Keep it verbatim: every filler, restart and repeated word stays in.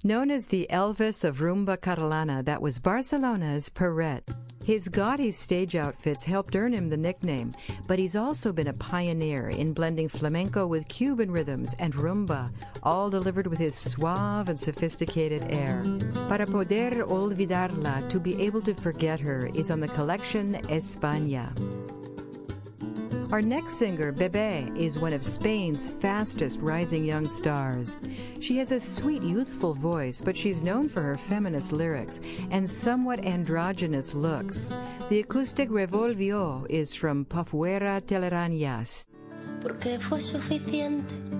Known as the Elvis of Rumba Catalana, that was Barcelona's Perret. His gaudy stage outfits helped earn him the nickname, but he's also been a pioneer in blending flamenco with Cuban rhythms and rumba, all delivered with his suave and sophisticated air. Para poder olvidarla, to be able to forget her, is on the collection España. Our next singer, Bebé, is one of Spain's fastest rising young stars. She has a sweet, youthful voice, but she's known for her feminist lyrics and somewhat androgynous looks. The acoustic Revolvió is from Pa' Fuera Telarañas. Porque fue suficiente